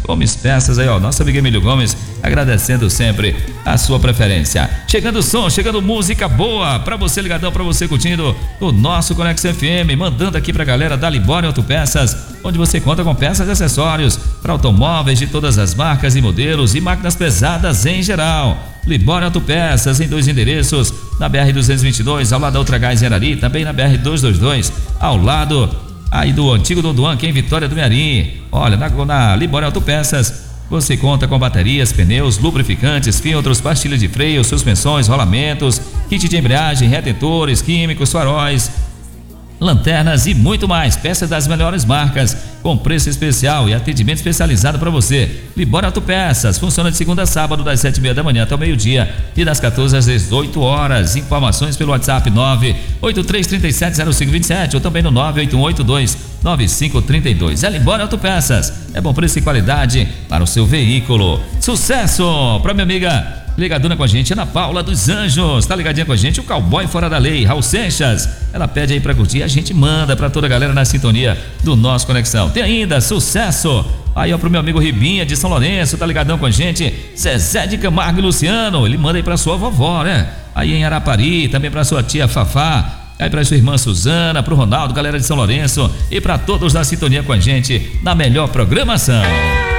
Gomes Peças aí, ó, nosso amigo Emílio Gomes, agradecendo sempre a sua preferência. Chegando som, chegando música boa pra você ligadão, pra você curtindo o nosso Conexão FM, mandando aqui pra galera da Libório Autopeças, onde você conta com peças e acessórios para automóveis de todas as marcas e modelos e máquinas pesadas em geral. Libório Autopeças em 2 endereços, na BR-222, ao lado da Ultragás em Arari, também na BR-222, ao lado aí do antigo Dondoan, que é em Vitória do Mearim. Olha, na Libório Autopeças você conta com baterias, pneus, lubrificantes, filtros, pastilhas de freio, suspensões, rolamentos, kit de embreagem, retentores, químicos, faróis, lanternas e muito mais. Peças das melhores marcas, com preço especial e atendimento especializado para você. Libório Autopeças funciona de segunda a sábado, das 7h30 da manhã até o meio-dia e das 14 às 18 horas. Informações pelo WhatsApp 983370527 ou também no 981829532. É Libório Autopeças. É bom preço e qualidade para o seu veículo. Sucesso para minha amiga ligadona com a gente, Ana Paula dos Anjos, tá ligadinha com a gente, o cowboy fora da lei, Raul Seixas, ela pede aí pra curtir, a gente manda pra toda a galera na sintonia do nosso Conexão. Tem ainda, sucesso, aí ó, pro meu amigo Ribinha de São Lourenço, tá ligadão com a gente, Zezé de Camargo e Luciano, ele manda aí pra sua vovó, né, aí em Arapari, também pra sua tia Fafá, aí pra sua irmã Suzana, pro Ronaldo, galera de São Lourenço e pra todos na sintonia com a gente, na melhor programação.